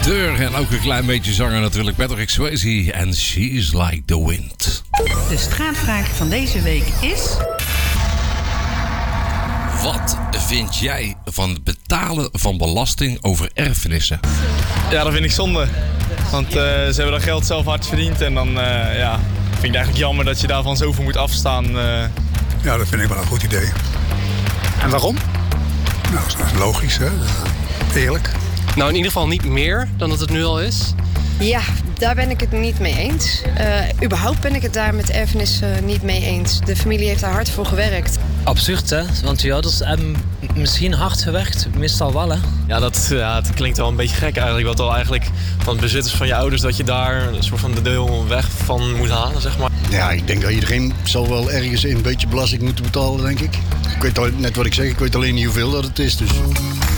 acteur en ook een klein beetje zanger natuurlijk. Patrick Swayze en She's Like the Wind. De straatvraag van deze week is... Wat vind jij van het betalen van belasting over erfenissen? Ja, dat vind ik zonde. Want ze hebben dat geld zelf hard verdiend. En dan vind ik het eigenlijk jammer dat je daarvan zoveel moet afstaan. Ja, dat vind ik wel een goed idee. En waarom? Nou, dat is logisch, hè? Eerlijk. Nou, in ieder geval niet meer dan dat het nu al is. Ja, daar ben ik het niet mee eens. Überhaupt ben ik het daar met erfenis niet mee eens. De familie heeft daar hard voor gewerkt. Absurd, hè? Want je ouders hebben misschien hard gewerkt, meestal wel, hè? Ja, het klinkt wel een beetje gek eigenlijk. Wat al eigenlijk van het bezit is van je ouders, dat je daar een soort van de deel weg van moet halen, zeg maar. Ja, ik denk dat iedereen zal wel ergens een beetje belasting moeten betalen, denk ik. Ik weet net wat ik zeg, ik weet alleen niet hoeveel dat het is, dus...